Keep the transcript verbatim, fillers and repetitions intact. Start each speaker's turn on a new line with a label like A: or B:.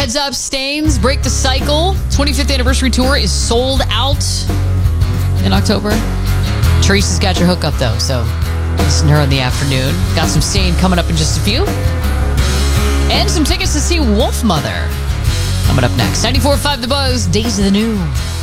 A: Heads up, Stains, Break the Cycle. twenty-fifth anniversary tour is sold out in October. Teresa's got your hookup, though, so listen to her in the afternoon. Got some Stain coming up in just a few. And some tickets to see Wolfmother coming up next. ninety-four point five The Buzz, Days of the New.